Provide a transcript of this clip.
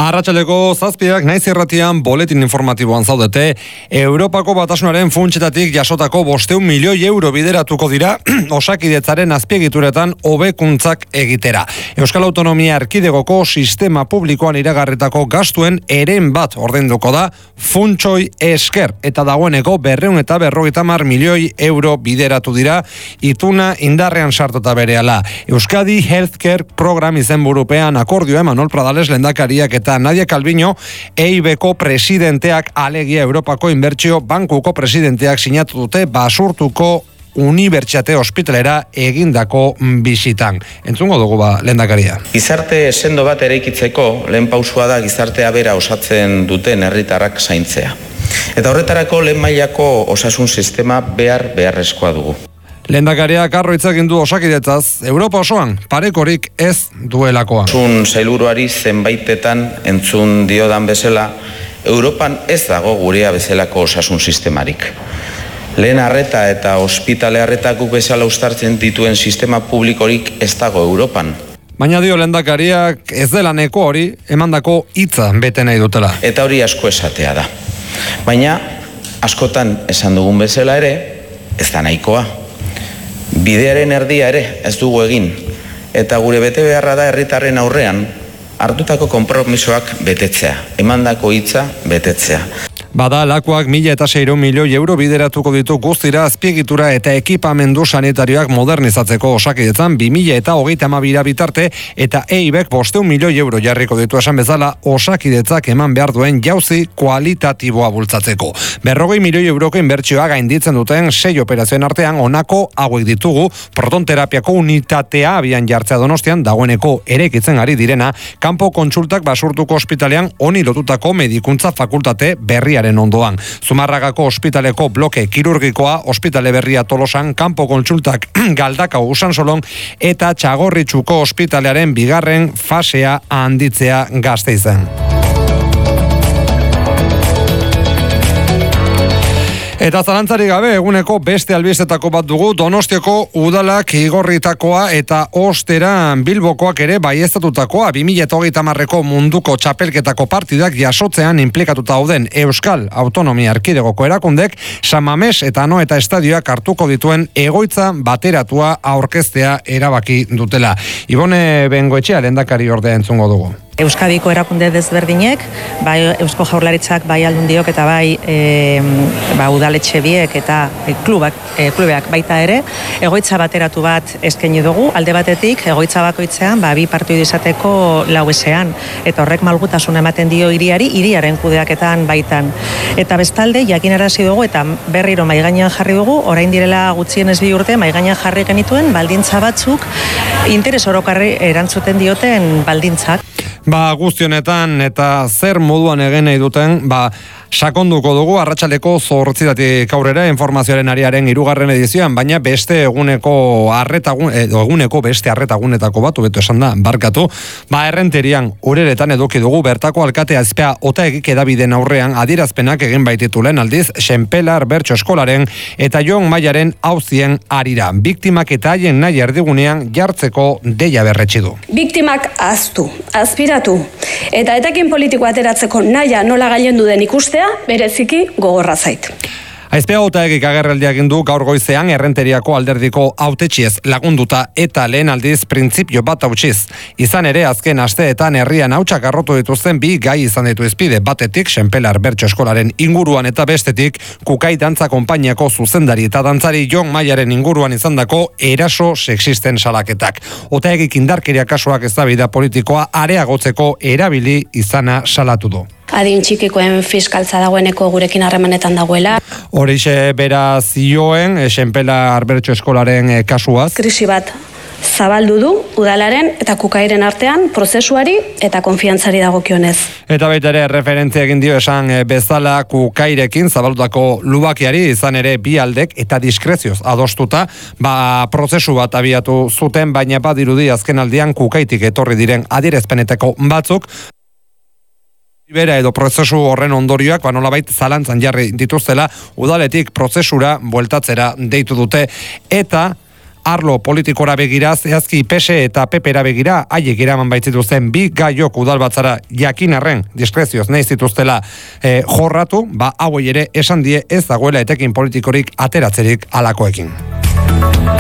Arratsaleko 7 naiz irratian boletin informatiboan zaudete. Europako Batasunaren funtsetatik jasotako 500 milioi euro bideratuko dira Osakidetzaren azpiegituretan hobekuntzak egitera. Euskal Autonomia Erkidegoko sistema publikoan iragarritako gastuen eren bat ordainduko da funtsoi esker eta dagoeneko 250 milioi euro bideratu dira ituna indarrean sartuta berehala. Euskadi Healthcare Program izenburupean akordioa Manuel Pradales lehendakariak eta Nadia Calviño EIB-ko presidenteak alegia Europako Inbertsio Bankuko presidenteak sinatu dute Basurtuko Unibertsitate Ospitalera egindako bisitan. Entzungo dugu lehendakaria. Gizarte sendo bat eraikitzeko lehen pausua da gizartea bera osatzen duten herritarrak zaintzea. Eta horretarako lehen mailako osasun sistema beharrezkoa dugu. Lehendakariak arro egin du Osakidetzaz, Europa osoan parekorik ez duelakoa. Osasun sailburuari zenbaitetan entzun diodan bezala, Europan ez dago gurea bezalako osasun sistemarik. Lehen arreta eta ospitale arreta guk bezala uztartzen dituen sistema publikorik ez dago Europan. Baina dio lehendakariak ez dela neko hori emandako hitza bete nahi dutela. Eta hori asko esatea da. Baina askotan esan dugun bezala ere, ez da nahikoa. Bidearen erdia ere ez dugu egin, eta gure bete beharra da herritarren aurrean hartutako konpromisoak betetzea, emandako hitza betetzea. Bada, lakuak 1.600 milioi euro bideratuko ditu guztira azpiegitura eta ekipamendu sanitarioak modernizatzeko Osakidetzan 2032 bitarte eta EIB-ek 500 milioi euro jarriko ditu esan bezala Osakidetzak eman behar duen jauzi kualitatiboa bultzatzeko. 40 milioi euroko inbertsioa gainditzen duten 6 operazioen artean honako hauek ditugu, protonterapiako unitatea abian jartzea Donostian dagoeneko eraikitzen ari direna, kanpo kontsultak Basurtuko ospitalean honi lotutako medikuntza fakultate berria ondoan. Zumarragako ospitaleko bloke kirurgikoa, ospitale berria Tolosan, kanpo kontsultak Galdakao Usansolon eta Txagorritxuko ospitalearen bigarren fasea handitzea Gasteizen. Eta zalantzari gabe eguneko beste albistetako bat dugu, Donostiako udalak igorritakoa eta ostera Bilbokoak ere baieztatutakoa 2030ko munduko txapelketako partidak jasotzean inplikatuta dauden Euskal Autonomia Erkidegoko erakundek San Mames eta Anoeta estadioak hartuko dituen egoitza bateratua aurkeztea erabaki dutela. Ibone Bengoetxea lehendakari ordea entzungo dugu. Euskadiko erakunde desberdinek, bai Eusko Jaurlaritzak, bai Aldundiok eta bai udaletxe biek eta klubeak baita ere, egoitza bateratu bat eskaini dugu, alde batetik egoitza bakoitzean, bi partidu izateko lauesean, eta horrek malgutasun ematen dio hiriaren kudeaketan baitan. Eta bestalde, jakinarazi dugu eta berriro maigainean jarri dugu, orain direla gutxienez 2 urte maigainean jarri genituen baldintza batzuk interes orokarri erantzuten dioten baldintzak. Guztionetan eta zer moduan egin nahi duten, sakonduko dugu arratsaleko 8:00 aurrera informazioaren ariaren 3. edizioan, baina beste eguneko beste arretagunetako bat, hobeto esan da, barkatu, errenterian ureretan eduki dugu bertako alkate Azpea Otaegik edabideen aurrean adierazpenak egin baititulen aldiz Xenpelar Bertso Eskolaren eta Jon Maiaren auzien arira. Biktimak eta haien nahi erdigunean jartzeko deia berretsi du. Biktimak ahaztu, aspiratu eta etekin politiko ateratzeko naia nola gailendu den ikustea bereziki gogorra zait. Azpea Otaegik agerraldia egin du gaur goizean Errenteriako alderdiko hautetsiez lagunduta eta lehen aldiz printzipio bat hautsiz. Izan ere azken asteetan herrian hautsak arrotu dituzten 2 gai izan ditu izpide, batetik Xenpelar Bertso Eskolaren inguruan eta bestetik Kukai Dantza Konpainiako zuzendari eta dantzari Jon Maiaren inguruan izandako eraso sexisten salaketak. Otaegik indarkeria kasuak eztabaida politikoa areagotzeko erabili izana salatu du. Adin txikikoen fiskaltza dagoeneko gurekin harremanetan dagoela. Horixe bera zioen Xenpelar Bertso Eskolaren kasuaz. Krisi bat zabaldu du udalaren eta Kukairen artean prozesuari eta konfiantzari dagokionez. Eta baita ere referentzia egin dio esan bezala Kukairekin zabaldutako lubakiari izan ere bi aldek eta diskrezioz adostuta prozesu bat abiatu zuten, baina badirudi azken aldian Kukaitik etorri diren adierazpenetako batzuk bera edo prozesu horren ondorioak nolabait zalantzan jarri dituztela udaletik prozesura bueltatzera deitu dute eta Arlo politikora begira, zehazki PSE eta PPera begira, haiek eraman baitzituzten bi gaiok udalbatzara jakinarren diskrezioz nahi zituztela jorratu, hauei ere esan die ez dagoela etekin politikorik ateratzerik halakoekin.